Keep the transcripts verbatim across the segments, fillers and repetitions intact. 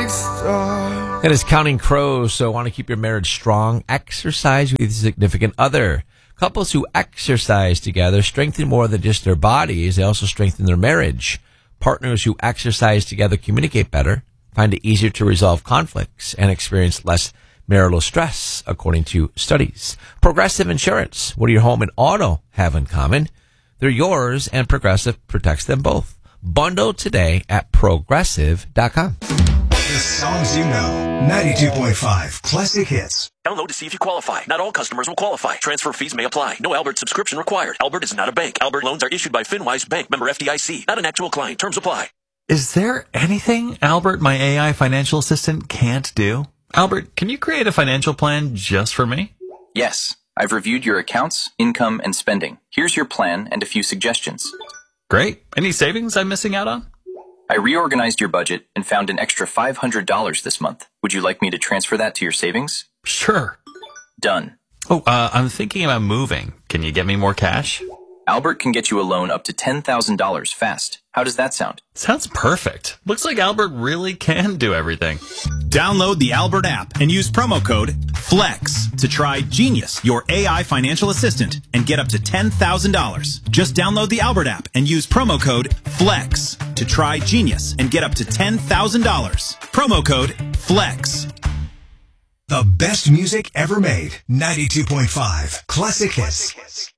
big star. That is Counting Crows. So want to keep your marriage strong? Exercise with your significant other. Couples who exercise together strengthen more than just their bodies. They also strengthen their marriage. Partners who exercise together communicate better, find it easier to resolve conflicts, and experience less marital stress, according to studies. Progressive Insurance. What do your home and auto have in common? They're yours, and Progressive protects them both. Bundle today at progressive dot com. The songs you know. ninety-two point five Classic Hits. Download to see if you qualify. Not all customers will qualify. Transfer fees may apply. No Albert subscription required. Albert is not a bank. Albert loans are issued by FinWise Bank, member F D I C. Not an actual client. Terms apply. Is there anything Albert, my A I financial assistant, can't do? Albert, can you create a financial plan just for me? Yes. I've reviewed your accounts, income, and spending. Here's your plan and a few suggestions. Great. Any savings I'm missing out on? I reorganized your budget and found an extra five hundred dollars this month. Would you like me to transfer that to your savings? Sure. Done. Oh, uh, I'm thinking about moving. Can you get me more cash? Albert can get you a loan up to ten thousand dollars fast. How does that sound? Sounds perfect. Looks like Albert really can do everything. Download the Albert app and use promo code FLEX to try Genius, your A I financial assistant, and get up to ten thousand dollars. Just download the Albert app and use promo code FLEX to try Genius and get up to ten thousand dollars. Promo code FLEX. The best music ever made. ninety-two point five Classic Hits.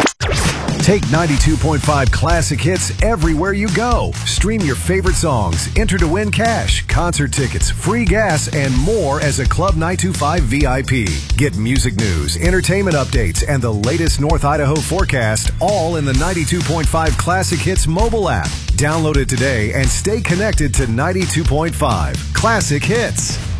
Take ninety-two point five Classic Hits everywhere you go. Stream your favorite songs, enter to win cash, concert tickets, free gas, and more as a Club nine two five V I P. Get music news, entertainment updates, and the latest North Idaho forecast all in the ninety-two point five Classic Hits mobile app. Download it today and stay connected to ninety-two point five Classic Hits.